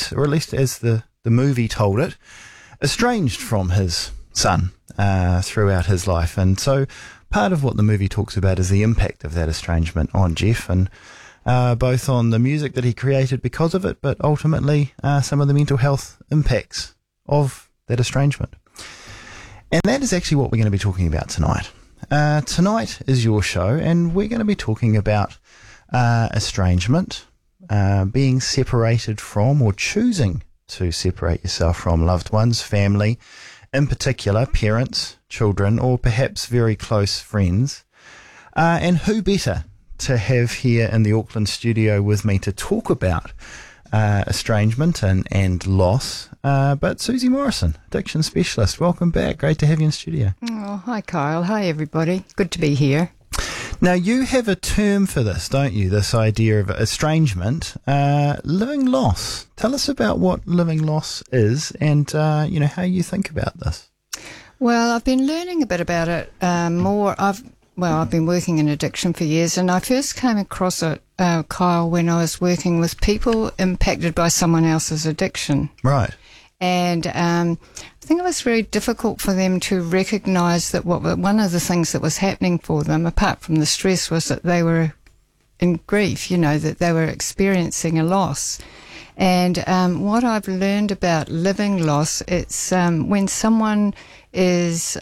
yet, or at least as the movie told it, estranged from his son throughout his life. And so part of what the movie talks about is the impact of that estrangement on Jeff, and both on the music that he created because of it, but ultimately some of the mental health impacts of that estrangement. And that is actually what we're going to be talking about tonight. Tonight is your show, and we're going to be talking about estrangement, being separated from, or choosing to separate yourself from loved ones, family, in particular, parents, children, or perhaps very close friends. And who better to have here in the Auckland studio with me to talk about estrangement and loss, but Susie Morrison, addiction specialist. Welcome back. Great to have you in studio. Oh, hi, Kyle. Hi, everybody. Good to be here. Now, you have a term for this, don't you? This idea of estrangement, living loss. Tell us about what living loss is, and how you think about this. Well, I've been learning a bit about it more. I've been working in addiction for years, and I first came across it, Kyle, when I was working with people impacted by someone else's addiction. Right. And I think it was very difficult for them to recognise that one of the things that was happening for them, apart from the stress, was that they were in grief, that they were experiencing a loss. And what I've learned about living loss, it's when someone is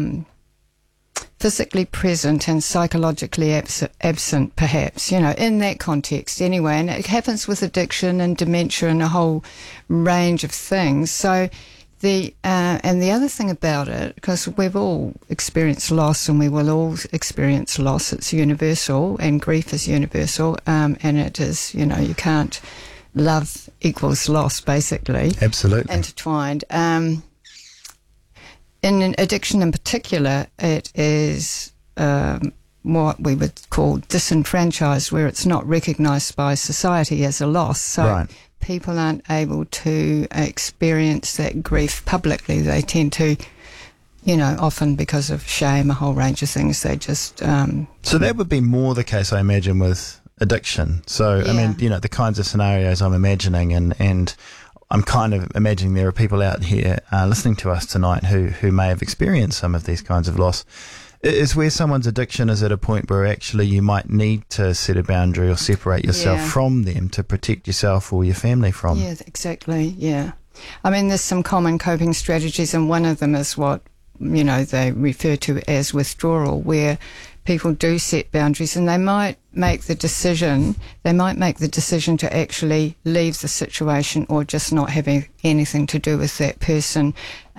physically present and psychologically absent, perhaps, in that context anyway. And it happens with addiction and dementia and a whole range of things. So the other thing about it, because we've all experienced loss and we will all experience loss, it's universal, and grief is universal, and it is, you can't, love equals loss, basically. Absolutely. Intertwined. In addiction in particular, it is what we would call disenfranchised, where it's not recognised by society as a loss. So right. People aren't able to experience that grief publicly. They tend to, often because of shame, a whole range of things, they just... So that would be more the case, I imagine, with addiction. So, yeah. I mean, the kinds of scenarios I'm imagining, and I'm kind of imagining there are people out here listening to us tonight who may have experienced some of these kinds of loss, is where someone's addiction is at a point where actually you might need to set a boundary or separate yourself from them to protect yourself or your family from. Yeah, exactly, yeah. I mean, there's some common coping strategies, and one of them is what, they refer to as withdrawal, where people do set boundaries, and they might make the decision to actually leave the situation or just not having anything to do with that person.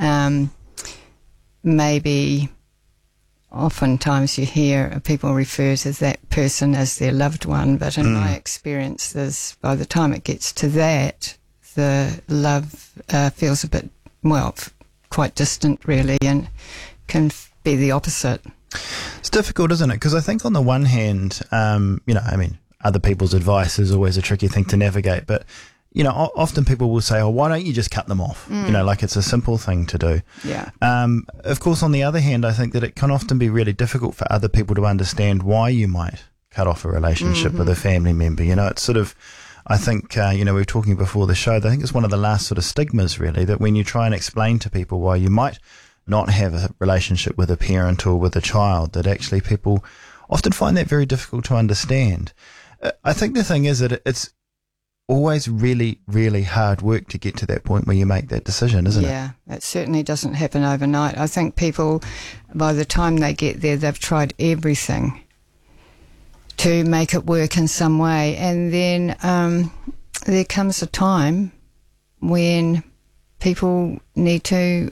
Maybe oftentimes you hear people refer to that person as their loved one, but in my experience, by the time it gets to that, the love feels a bit, quite distant really, and can be the opposite. It's difficult, isn't it? Because I think on the one hand, other people's advice is always a tricky thing to navigate, but, often people will say, oh, why don't you just cut them off? Like it's a simple thing to do. Yeah. Of course, on the other hand, I think that it can often be really difficult for other people to understand why you might cut off a relationship with a family member. It's sort of, I think, we were talking before the show, I think it's one of the last sort of stigmas, really, that when you try and explain to people why you might not have a relationship with a parent or with a child, that actually people often find that very difficult to understand. I think the thing is that it's always really, really hard work to get to that point where you make that decision, isn't it? Yeah, it certainly doesn't happen overnight. I think people, by the time they get there, they've tried everything to make it work in some way. And then there comes a time when people need to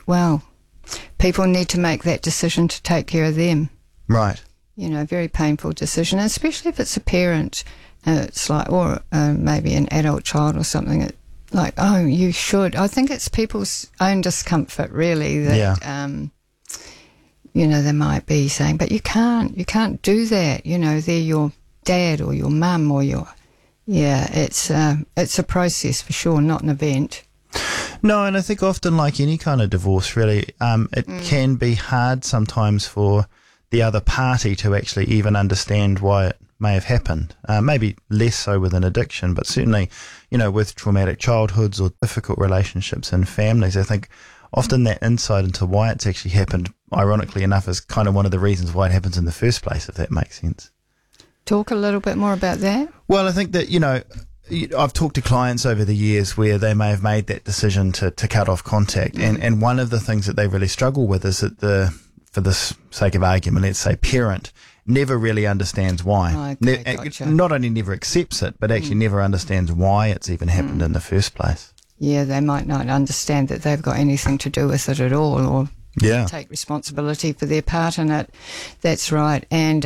make that decision to take care of them. Right. Very painful decision, especially if it's a parent. It's like, or maybe an adult child or something. Like, oh, you should. I think it's people's own discomfort, really, that, they might be saying, but you can't do that. They're your dad or your mum or it's a process for sure, not an event. No, and I think often, like any kind of divorce, really, it can be hard sometimes for the other party to actually even understand why it may have happened. Maybe less so with an addiction, but certainly, with traumatic childhoods or difficult relationships in families, I think often that insight into why it's actually happened, ironically enough, is kind of one of the reasons why it happens in the first place, if that makes sense. Talk a little bit more about that. Well, I think that, I've talked to clients over the years where they may have made that decision to cut off contact. And one of the things that they really struggle with is that for the sake of argument, let's say parent never really understands why. Okay, gotcha. Not only never accepts it, but actually never understands why it's even happened in the first place. Yeah, they might not understand that they've got anything to do with it at all, or take responsibility for their part in it. That's right. And,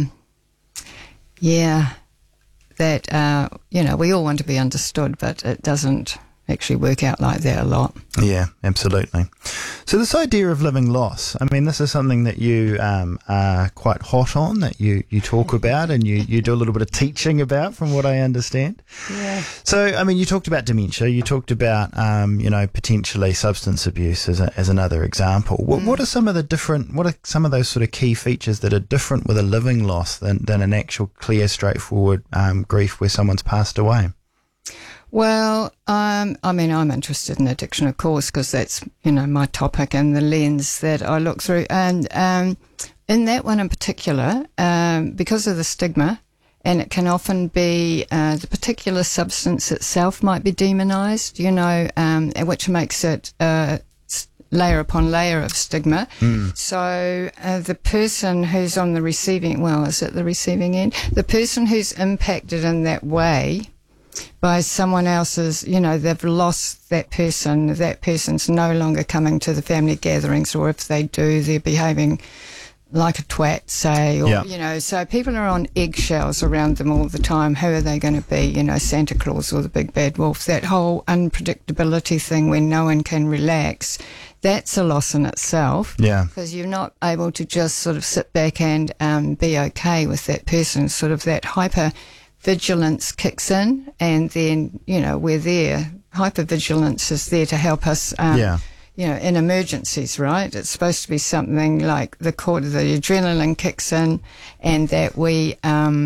we all want to be understood, but it doesn't actually work out like that a lot. Yeah, absolutely. So this idea of living loss, I mean, this is something that you are quite hot on, that you talk about and you do a little bit of teaching about, from what I understand. Yeah. So, I mean, you talked about dementia, you talked about, potentially substance abuse as another example. What are some of those sort of key features that are different with a living loss than an actual clear, straightforward grief where someone's passed away? Well, I'm interested in addiction, of course, because that's, my topic and the lens that I look through. And in that one in particular, because of the stigma, and it can often be the particular substance itself might be demonized, which makes it layer upon layer of stigma. So the person who's on the receiving, is it the receiving end? The person who's impacted in that way by someone else's, they've lost that person. That person's no longer coming to the family gatherings, or if they do, they're behaving like a twat, say, or, so people are on eggshells around them all the time. Who are they going to be? Santa Claus or the big bad wolf? That whole unpredictability thing when no one can relax, that's a loss in itself. Yeah. Because you're not able to just sort of sit back and be okay with that person. Sort of that hypervigilance kicks in, and then, we're there. Hypervigilance is there to help us, in emergencies, right? It's supposed to be something like the adrenaline kicks in, and that we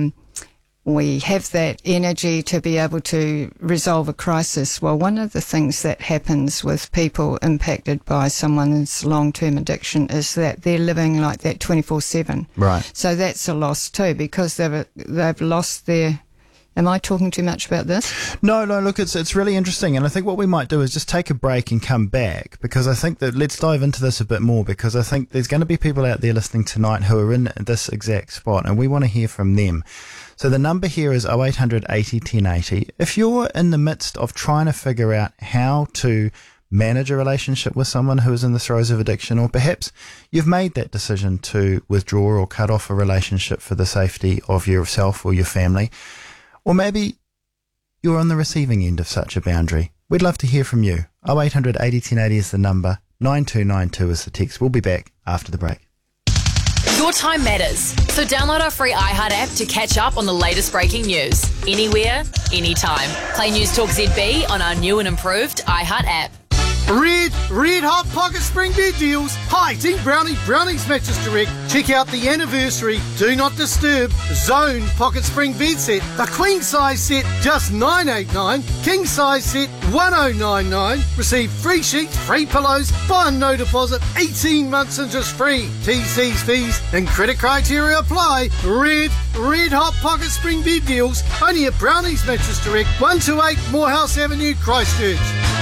have that energy to be able to resolve a crisis. Well, one of the things that happens with people impacted by someone's long-term addiction is that they're living like that 24/7. Right. So that's a loss too, because they've lost their... Am I talking too much about this? No, look, it's really interesting. And I think what we might do is just take a break and come back, because I think that let's dive into this a bit more, because I think there's going to be people out there listening tonight who are in this exact spot, and we want to hear from them. So the number here is 0800 80 1080. If you're in the midst of trying to figure out how to manage a relationship with someone who is in the throes of addiction, or perhaps you've made that decision to withdraw or cut off a relationship for the safety of yourself or your family, or maybe you're on the receiving end of such a boundary, we'd love to hear from you. 0800 80 1080 is the number, 9292 is the text. We'll be back after the break. Your time matters, so download our free iHeart app to catch up on the latest breaking news. Anywhere, anytime. Play News Talk ZB on our new and improved iHeart app. Red Hot Pocket Spring bed deals. Hi, Team Brownies Mattress Direct. Check out the anniversary Do Not Disturb Zone Pocket Spring bed set. The queen size set just $989. King size set $1099. Receive free sheets, free pillows, buy and no deposit, 18 months interest free. T's, fees and credit criteria apply. Red Hot Pocket Spring bed deals. Only at Brownies Mattress Direct, 128 Morehouse Avenue, Christchurch.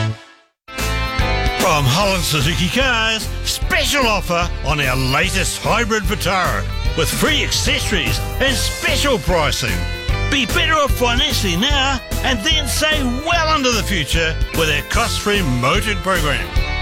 From Holland Suzuki Cars, special offer on our latest hybrid Vitara with free accessories and special pricing. Be better off financially now and then save well into the future with our cost-free motored program.